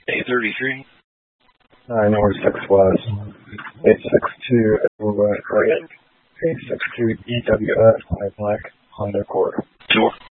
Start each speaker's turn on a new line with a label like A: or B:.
A: 833.
B: 9 North 6 West. 862 Edward Grant. 862 EWS, High Black, Honda Accord.
A: Sure.